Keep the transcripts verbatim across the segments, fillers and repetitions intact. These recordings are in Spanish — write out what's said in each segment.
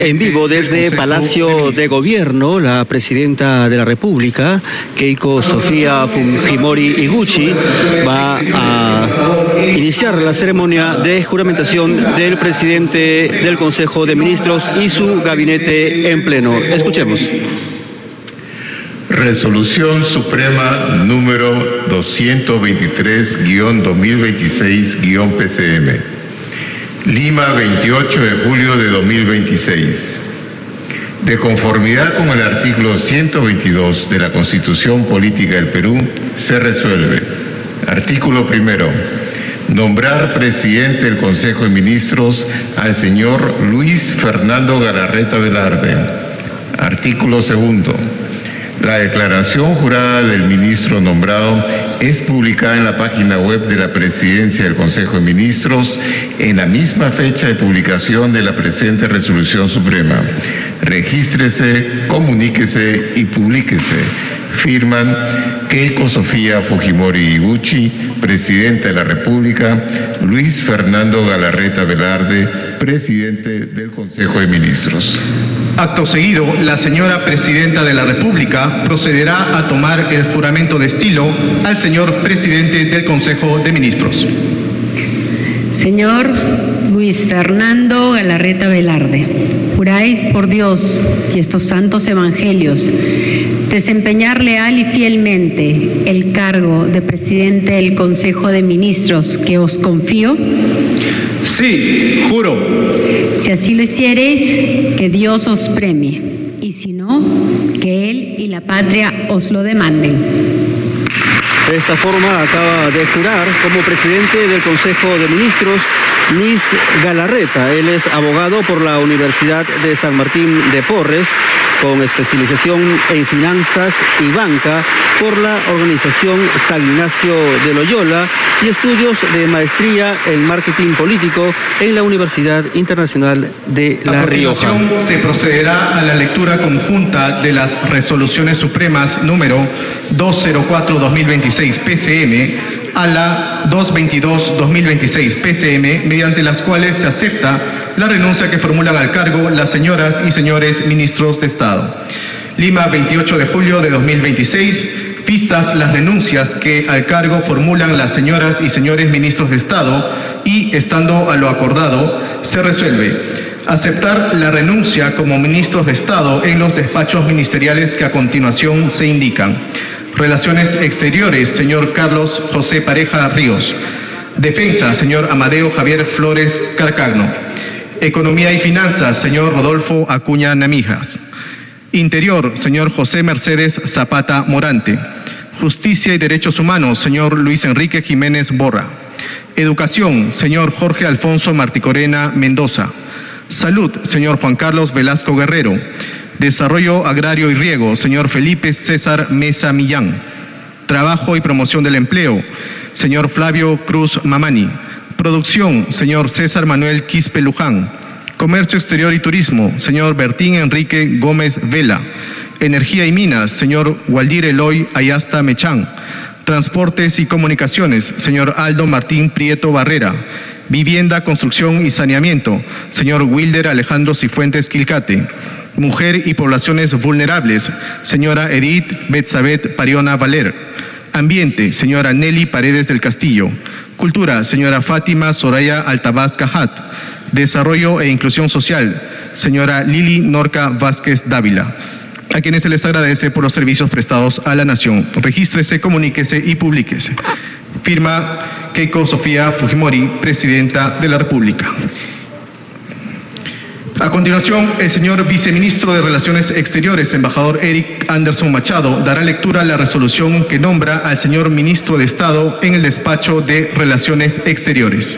En vivo desde Palacio de Gobierno, la presidenta de la República, Keiko Sofía Fujimori Iguchi, va a iniciar la ceremonia de juramentación del presidente del Consejo de Ministros y su gabinete en pleno. Escuchemos. Resolución Suprema número doscientos veintitrés guión dos mil veintiséis guión P C M. Lima, veintiocho de julio de dos mil veintiséis. De conformidad con el artículo ciento veintidós de la Constitución Política del Perú, se resuelve. Artículo primero. Nombrar presidente del Consejo de Ministros al señor Luis Fernando Galarreta Velarde. Artículo segundo. La declaración jurada del ministro nombrado es publicada en la página web de la Presidencia del Consejo de Ministros en la misma fecha de publicación de la presente Resolución Suprema. Regístrese, comuníquese y publíquese. Firman Keiko Sofía Fujimori Iguchi, Presidenta de la República, Luis Fernando Galarreta Velarde, Presidente del Consejo de Ministros. Acto seguido, la señora Presidenta de la República procederá a tomar el juramento de estilo al señor Presidente del Consejo de Ministros. Señor Luis Fernando Galarreta Velarde, juráis por Dios y estos santos evangelios desempeñar leal y fielmente el cargo de Presidente del Consejo de Ministros que os confío. Sí, juro. Si así lo hiciereis, que Dios os premie, y si no, que Él y la patria os lo demanden. De esta forma acaba de jurar como presidente del Consejo de Ministros Luis Galarreta. Él es abogado por la Universidad de San Martín de Porres, con especialización en finanzas y banca por la organización San Ignacio de Loyola y estudios de maestría en marketing político en la Universidad Internacional de La Rioja. A continuación se procederá a la lectura conjunta de las resoluciones supremas número doscientos cuatro guión dos mil veintiséis P C M a la doscientos veintidós guión dos mil veintiséis P C M, mediante las cuales se acepta la renuncia que formulan al cargo las señoras y señores ministros de Estado. Lima, veintiocho de julio de dos mil veintiséis, vistas las renuncias que al cargo formulan las señoras y señores ministros de Estado y, estando a lo acordado, se resuelve aceptar la renuncia como ministros de Estado en los despachos ministeriales que a continuación se indican. Relaciones Exteriores, señor Carlos José Pareja Ríos. Defensa, señor Amadeo Javier Flores Carcagno. Economía y Finanzas, señor Rodolfo Acuña Namijas. Interior, señor José Mercedes Zapata Morante. Justicia y Derechos Humanos, señor Luis Enrique Jiménez Borra. Educación, señor Jorge Alfonso Marticorena Mendoza. Salud, señor Juan Carlos Velasco Guerrero. Desarrollo Agrario y Riego, señor Felipe César Mesa Millán. Trabajo y Promoción del Empleo, señor Flavio Cruz Mamani. Producción, señor César Manuel Quispe Luján. Comercio Exterior y Turismo, señor Bertín Enrique Gómez Vela. Energía y Minas, señor Waldir Eloy Ayasta Mechán. Transportes y Comunicaciones, señor Aldo Martín Prieto Barrera. Vivienda, Construcción y Saneamiento, señor Wilder Alejandro Cifuentes Quilcate. Mujer y Poblaciones Vulnerables, señora Edith Betsabet Pariona Valer. Ambiente, señora Nelly Paredes del Castillo. Cultura, señora Fátima Soraya Altabás Cajat. Desarrollo e Inclusión Social, señora Lili Norca Vázquez Dávila. A quienes se les agradece por los servicios prestados a la nación. Regístrese, comuníquese y publíquese. Firma Keiko Sofía Fujimori, Presidenta de la República. A continuación, el señor Viceministro de Relaciones Exteriores, embajador Eric Anderson Machado, dará lectura a la resolución que nombra al señor Ministro de Estado en el despacho de Relaciones Exteriores.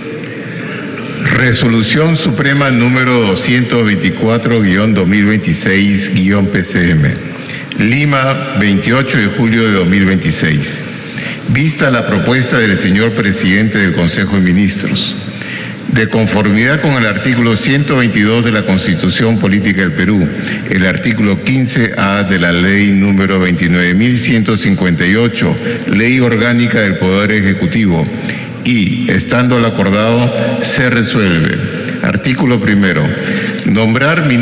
Resolución Suprema número doscientos veinticuatro guión dos mil veintiséis guión P C M. Lima, veintiocho de julio de dos mil veintiséis. Vista la propuesta del señor Presidente del Consejo de Ministros. De conformidad con el artículo ciento veintidós de la Constitución Política del Perú, el artículo quince A de la Ley número veintinueve mil ciento cincuenta y ocho, Ley Orgánica del Poder Ejecutivo, y, estando lo acordado, se resuelve. Artículo primero. Nombrar ministro